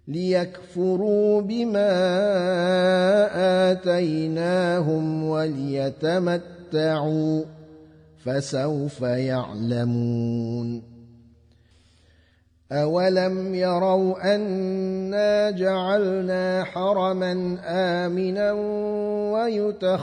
ليكفروا بما آتيناهم وليتمتعوا فسوف يعلمون أولم يروا أنا جعلنا حرما آمنا ويتخذ